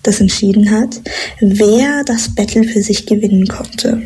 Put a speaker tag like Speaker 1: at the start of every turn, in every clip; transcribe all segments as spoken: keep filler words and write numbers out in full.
Speaker 1: das entschieden hat, wer das Battle für sich gewinnen konnte.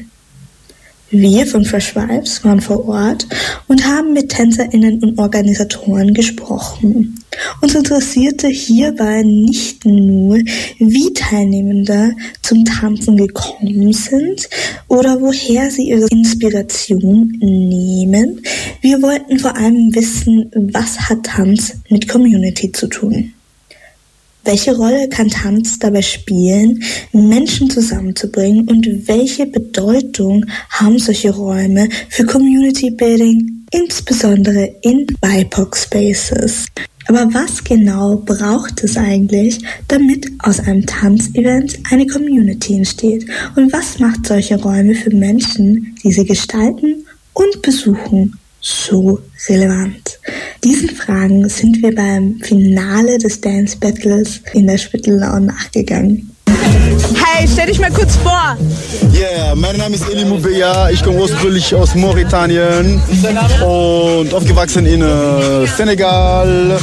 Speaker 1: Wir von Fresh Vibes waren vor Ort und haben mit TänzerInnen und Organisatoren gesprochen. Uns interessierte hierbei nicht nur, wie Teilnehmende zum Tanzen gekommen sind oder woher sie ihre Inspiration nehmen. Wir wollten vor allem wissen, was hat Tanz mit Community zu tun? Welche Rolle kann Tanz dabei spielen, Menschen zusammenzubringen und welche Bedeutung haben solche Räume für Community Building, insbesondere in B I P O C-Spaces? Aber was genau braucht es eigentlich, damit aus einem Tanzevent eine Community entsteht? Und was macht solche Räume für Menschen, die sie gestalten und besuchen, so relevant? Diesen Fragen sind wir beim Finale des Dance Battles in der Spittelau nachgegangen.
Speaker 2: Hey, stell dich mal kurz vor.
Speaker 3: Yeah, mein Name ist Eli Moubeya, ich komme ursprünglich aus Mauretanien und aufgewachsen in äh, Senegal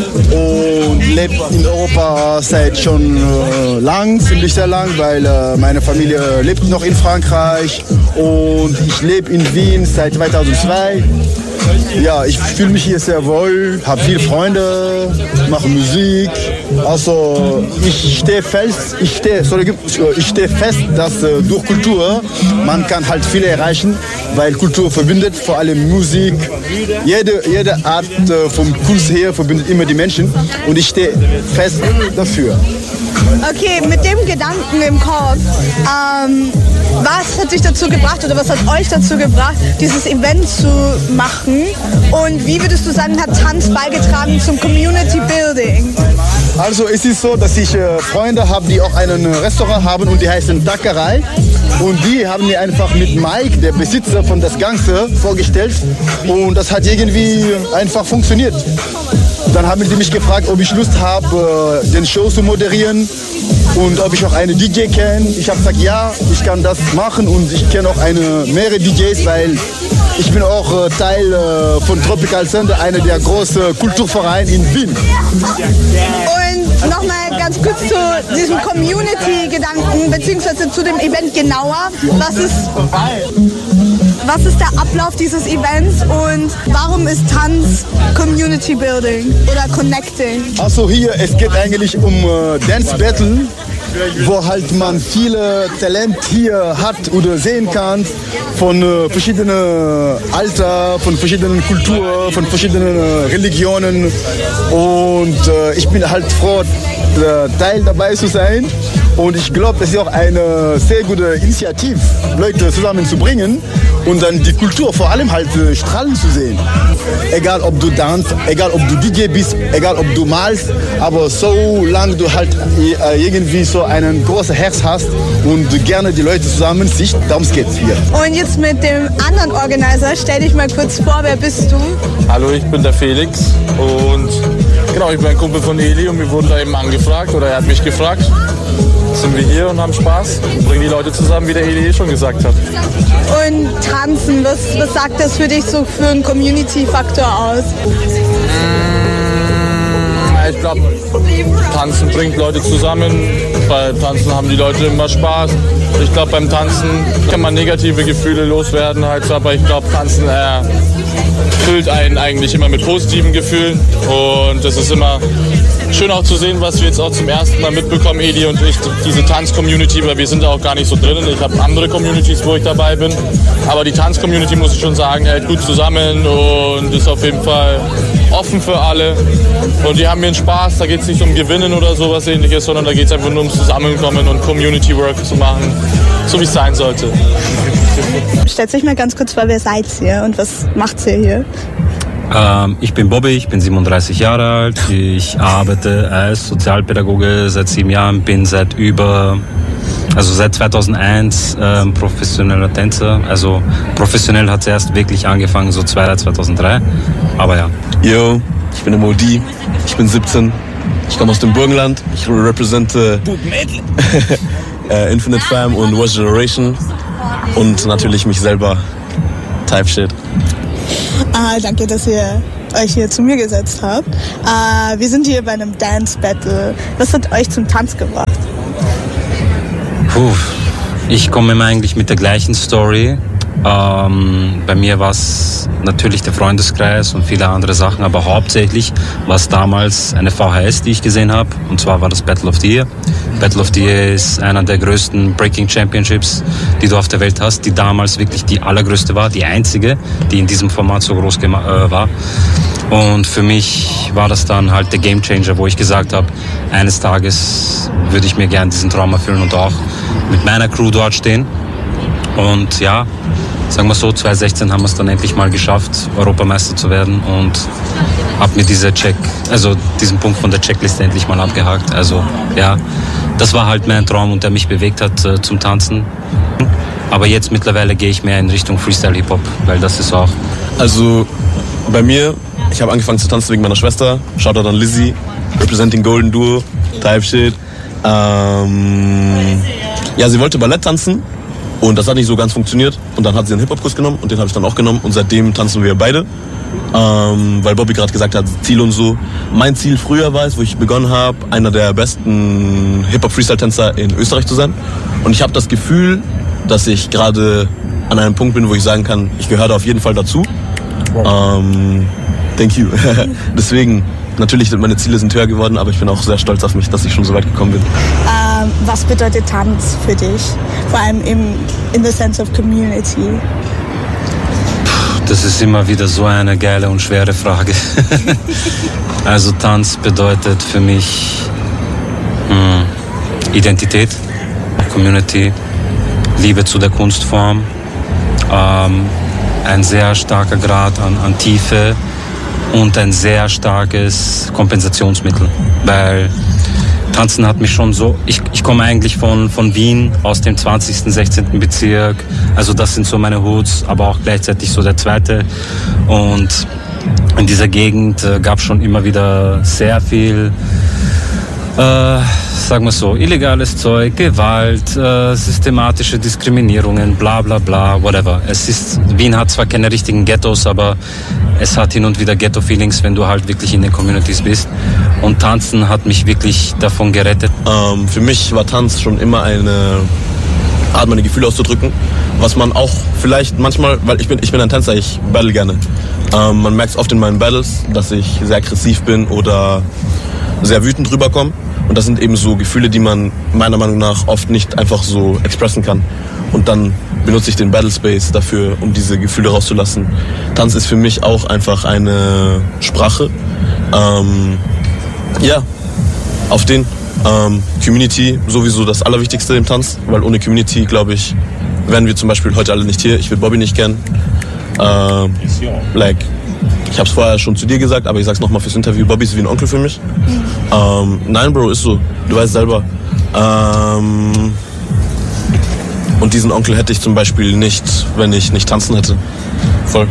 Speaker 3: und lebe in Europa seit schon äh, lang, ziemlich sehr lang, weil äh, meine Familie lebt noch in Frankreich und ich lebe in Wien seit zweitausendzwei. Ja, ich fühle mich hier sehr wohl, habe viele Freunde, mache Musik. Also ich stehe fest, ich stehe, sorry, ich stehe fest, dass äh, durch Kultur man kann halt viel erreichen, weil Kultur verbindet, vor allem Musik. Jede, jede Art äh, von Kunst her verbindet immer die Menschen und ich stehe fest dafür.
Speaker 2: Okay, mit dem Gedanken im Kopf, ähm, was hat dich dazu gebracht oder was hat euch dazu gebracht, dieses Event zu machen? Und wie würdest du sagen, hat Tanz beigetragen zum Community Building?
Speaker 3: Also es ist so, dass ich äh, Freunde habe, die auch ein Restaurant haben und die heißen Takerei. Und die haben mir einfach mit Mike, der Besitzer von das Ganze, vorgestellt. Und das hat irgendwie einfach funktioniert. Dann haben die mich gefragt, ob ich Lust habe, den Show zu moderieren und ob ich auch eine D J kenne. Ich habe gesagt, ja, ich kann das machen und ich kenne auch eine, mehrere D Js, weil ich bin auch äh, Teil äh, von Tropical Center, einer der großen Kulturvereine in Wien.
Speaker 2: Und nochmal ganz kurz zu diesem Community-Gedanken, beziehungsweise zu dem Event genauer. Was ist, was ist der Ablauf dieses Events und warum ist Tanz Community Building oder Connecting?
Speaker 3: Also hier, es geht eigentlich um äh, Dance Battle, wo halt man viele Talente hier hat oder sehen kann von äh, verschiedenen Alter, von verschiedenen Kulturen, von verschiedenen äh, Religionen und äh, ich bin halt froh, äh, Teil dabei zu sein und ich glaube, das ist auch eine sehr gute Initiative, Leute zusammenzubringen und dann die Kultur vor allem halt äh, strahlen zu sehen. Egal ob du tanzt, egal ob du D J bist, egal ob du malst, aber solange du halt äh, irgendwie so einen großen Herz hast und du gerne die Leute zusammenziehst, darum geht's hier.
Speaker 2: Und jetzt mit dem anderen Organizer, stell dich mal kurz vor, wer bist du?
Speaker 4: Hallo, ich bin der Felix und genau, ich bin ein Kumpel von Eli und wir wurden da eben angefragt oder er hat mich gefragt. Jetzt sind wir hier und haben Spaß und bringen die Leute zusammen, wie der Eli schon gesagt hat.
Speaker 2: Und tanzen, was, was sagt das für dich so für einen Community-Faktor aus?
Speaker 4: Ich glaube, Tanzen bringt Leute zusammen. Bei Tanzen haben die Leute immer Spaß. Ich glaube, beim Tanzen kann man negative Gefühle loswerden, halt, aber ich glaube, Tanzen äh, füllt einen eigentlich immer mit positiven Gefühlen. Und es ist immer schön auch zu sehen, was wir jetzt auch zum ersten Mal mitbekommen, Eli und ich, diese Tanz-Community, weil wir sind da auch gar nicht so drin. Ich habe andere Communities, wo ich dabei bin. Aber die Tanz-Community, muss ich schon sagen, hält gut zusammen und ist auf jeden Fall offen für alle. Und die haben mir Spaß, da geht es nicht um Gewinnen oder sowas ähnliches, sondern da geht es einfach nur ums Zusammenkommen und Community Work zu machen, so wie es sein sollte.
Speaker 2: Stellt euch mal ganz kurz vor, wer seid ihr und was macht ihr hier?
Speaker 5: Ähm, ich bin Bobby, ich bin siebenunddreißig Jahre alt. Ich arbeite als Sozialpädagoge seit sieben Jahren, bin seit über, also seit zweitausendeins ähm, professioneller Tänzer. Also professionell hat es erst wirklich angefangen, so zweitausenddrei. Aber ja.
Speaker 6: Yo, ich bin der Modi, ich bin siebzehn, ich komme aus dem Burgenland, ich repräsentiere äh, Infinite Fam und Watch Generation und natürlich mich selber, Type Shit.
Speaker 2: Ah, danke, dass ihr euch hier zu mir gesetzt habt. Ah, wir sind hier bei einem Dance Battle. Was hat euch zum Tanz gebracht?
Speaker 5: Puh, ich komme immer eigentlich mit der gleichen Story. Ähm, bei mir war es natürlich der Freundeskreis und viele andere Sachen, aber hauptsächlich war es damals eine V H S, die ich gesehen habe, und zwar war das Battle of the Year. Battle of the Year ist einer der größten Breaking Championships, die du auf der Welt hast, die damals wirklich die allergrößte war, die einzige, die in diesem Format so groß äh, war. Und für mich war das dann halt der Gamechanger, wo ich gesagt habe, eines Tages würde ich mir gerne diesen Traum erfüllen und auch mit meiner Crew dort stehen. Und ja, sagen wir so, zwanzig sechzehn haben wir es dann endlich mal geschafft, Europameister zu werden, und habe mir diese Check, also diesen Punkt von der Checkliste endlich mal abgehakt. Also ja, das war halt mein Traum und der mich bewegt hat äh, zum Tanzen. Aber jetzt mittlerweile gehe ich mehr in Richtung Freestyle-Hip-Hop, weil das ist auch...
Speaker 6: Also bei mir, ich habe angefangen zu tanzen wegen meiner Schwester. Shoutout an Lizzie, representing Golden Duo, Type Shit. Ähm, ja, sie wollte Ballett tanzen. Und das hat nicht so ganz funktioniert. Und dann hat sie einen Hip-Hop-Kurs genommen und den habe ich dann auch genommen. Und seitdem tanzen wir beide. Ähm, weil Bobby gerade gesagt hat, Ziel und so. Mein Ziel früher war es, wo ich begonnen habe, einer der besten Hip-Hop-Freestyle-Tänzer in Österreich zu sein. Und ich habe das Gefühl, dass ich gerade an einem Punkt bin, wo ich sagen kann, ich gehöre da auf jeden Fall dazu. Ähm, thank you. Deswegen, natürlich sind meine Ziele sind höher geworden, aber ich bin auch sehr stolz auf mich, dass ich schon so weit gekommen bin.
Speaker 2: Ähm, was bedeutet Tanz für dich? Vor allem im, in the sense of community.
Speaker 5: Das ist immer wieder so eine geile und schwere Frage. Also Tanz bedeutet für mich mh, Identität, Community, Liebe zu der Kunstform, ähm, ein sehr starker Grad an, an Tiefe und ein sehr starkes Kompensationsmittel, weil Tanzen hat mich schon so, ich, ich komme eigentlich von, von Wien, aus dem zwanzigsten, sechzehnten Bezirk, also das sind so meine Hoods, aber auch gleichzeitig so der zweite, und in dieser Gegend äh, gab es schon immer wieder sehr viel, äh, sagen wir so, illegales Zeug, Gewalt, äh, systematische Diskriminierungen, bla bla bla, whatever. Es ist, Wien hat zwar keine richtigen Ghettos, aber es hat hin und wieder Ghetto-Feelings, wenn du halt wirklich in den Communities bist. Und Tanzen hat mich wirklich davon gerettet.
Speaker 6: Ähm, für mich war Tanz schon immer eine Art, meine Gefühle auszudrücken. Was man auch vielleicht manchmal, weil ich bin, ich bin ein Tänzer, ich battle gerne. Ähm, man merkt es oft in meinen Battles, dass ich sehr aggressiv bin oder sehr wütend rüberkomme. Und das sind eben so Gefühle, die man meiner Meinung nach oft nicht einfach so expressen kann. Und dann benutze ich den Battle Space dafür, um diese Gefühle rauszulassen. Tanz ist für mich auch einfach eine Sprache. Ähm, ja, auf den ähm, Community sowieso das Allerwichtigste im Tanz, weil ohne Community, glaube ich, wären wir zum Beispiel heute alle nicht hier. Ich würde Bobby nicht kennen. Ähm, like, ich habe es vorher schon zu dir gesagt, aber ich sag's nochmal fürs Interview. Bobby ist wie ein Onkel für mich. Ähm, nein, Bro, ist so. Du weißt selber. Ähm, und diesen Onkel hätte ich zum Beispiel nicht, wenn ich nicht tanzen hätte. Voll.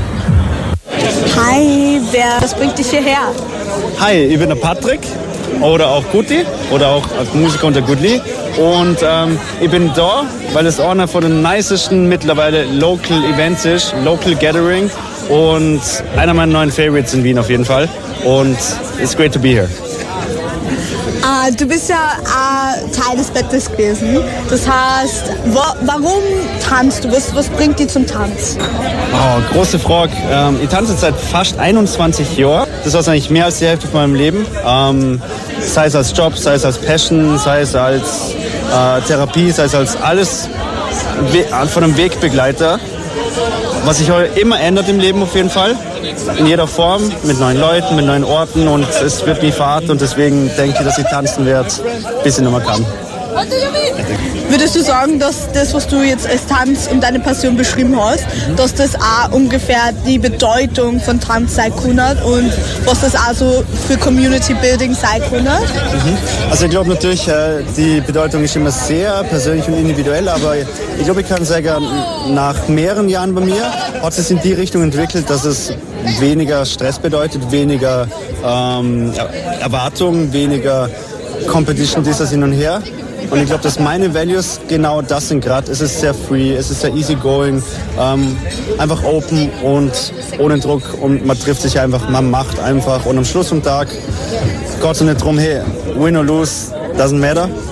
Speaker 2: Hi, wer, was bringt dich hierher?
Speaker 7: Hi, ich bin der Patrick oder auch Guti oder auch als Musiker unter Goodly. Und ähm, ich bin da, weil es einer von den nicesten mittlerweile Local Events ist, Local Gathering. Und einer meiner neuen Favorites in Wien auf jeden Fall. Und it's great to be here.
Speaker 2: Uh, du bist ja uh, Teil des Battles gewesen. Das heißt, wo, warum tanzt du? Was, was bringt dich zum Tanz?
Speaker 7: Oh, große Frage. Ähm, ich tanze seit fast einundzwanzig Jahren. Das war eigentlich mehr als die Hälfte von meinem Leben. Ähm, sei es als Job, sei es als Passion, sei es als äh, Therapie, sei es als alles we- von einem Wegbegleiter. Was sich immer ändert im Leben auf jeden Fall. In jeder Form, mit neuen Leuten, mit neuen Orten, und es wird nie Fahrt, und deswegen denke ich, dass ich tanzen werde, bis ich nicht mehr kann.
Speaker 2: Würdest du sagen, dass das, was du jetzt als Tanz und deine Passion beschrieben hast, mhm. dass das auch ungefähr die Bedeutung von Tanz sein kann und was das auch so für Community Building sein kann?
Speaker 7: Mhm. Also ich glaube natürlich, die Bedeutung ist immer sehr persönlich und individuell, aber ich glaube, ich kann sagen, nach mehreren Jahren bei mir hat es in die Richtung entwickelt, dass es weniger Stress bedeutet, weniger ähm, Erwartungen, weniger Competition, dieses hin und her. Und ich glaube, dass meine Values genau das sind gerade. Es ist sehr free, es ist sehr easygoing, ähm, einfach open und ohne Druck. Und man trifft sich einfach, man macht einfach. Und am Schluss vom Tag geht es nicht drum, hey, win or lose, doesn't matter.